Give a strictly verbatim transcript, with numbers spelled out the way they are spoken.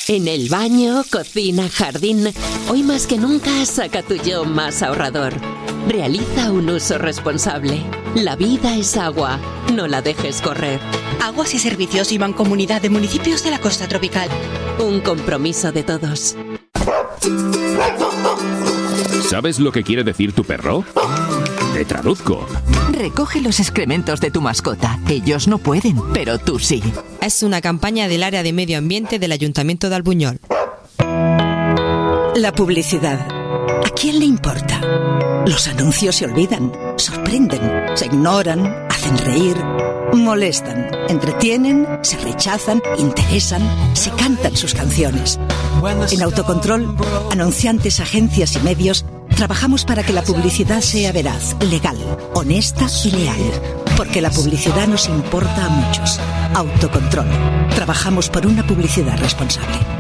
En el baño, cocina, jardín, hoy más que nunca saca tu yo más ahorrador. Realiza un uso responsable. La vida es agua, no la dejes correr. Aguas y Servicios y Mancomunidad de Municipios de la Costa Tropical. Un compromiso de todos. ¿Sabes lo que quiere decir tu perro? Te traduzco. Recoge los excrementos de tu mascota. Ellos no pueden, pero tú sí. Es una campaña del área de medio ambiente del Ayuntamiento de Albuñol. La publicidad. ¿A quién le importa? Los anuncios se olvidan, sorprenden, se ignoran, hacen reír, molestan, entretienen, se rechazan, interesan, se cantan sus canciones. En Autocontrol, anunciantes, agencias y medios, trabajamos para que la publicidad sea veraz, legal, honesta y leal. Porque la publicidad nos importa a muchos. Autocontrol. Trabajamos por una publicidad responsable.